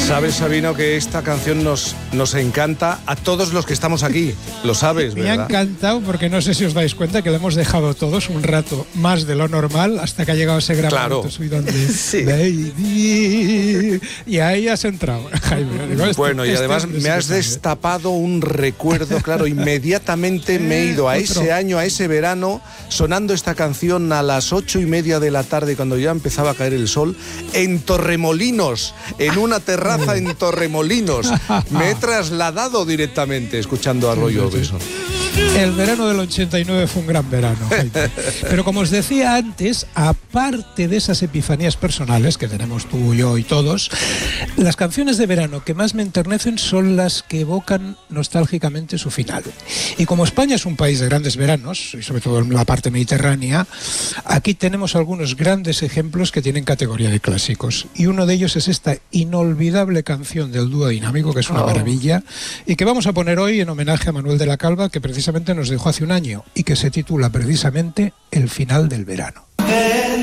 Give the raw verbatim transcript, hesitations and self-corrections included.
Sabes, Sabino, que esta canción nos, nos encanta a todos los que estamos aquí. Lo sabes, ¿verdad? Me ha encantado porque no sé si os dais cuenta que le hemos dejado todos un rato más de lo normal hasta que ha llegado ese gran claro. momento donde Sí. Baby, y ahí has entrado, Jaime. Digo, este, Bueno, y este además es me has destapado un recuerdo, claro, inmediatamente me he ido a ese año, a ese verano, sonando esta canción a las ocho y media de la tarde, cuando ya empezaba a caer el sol, en Torremolinos, en una terraza en Torremolinos. Me he trasladado directamente escuchando a Roy Orbison. El verano del ochenta y nueve fue un gran verano, Jaime. Pero como os decía antes, aparte de esas epifanías personales que tenemos tú, yo y todos, las canciones de verano que más me enternecen son las que evocan nostálgicamente su final. Y como España es un país de grandes veranos, y sobre todo en la parte mediterránea, aquí tenemos algunos grandes ejemplos que tienen categoría de clásicos. Y uno de ellos es esta inolvidable canción del dúo dinámico, que es una oh. maravilla, y que vamos a poner hoy en homenaje a Manuel de la Calva, que precisamente nos dejó hace un año, y que se titula precisamente El final del verano.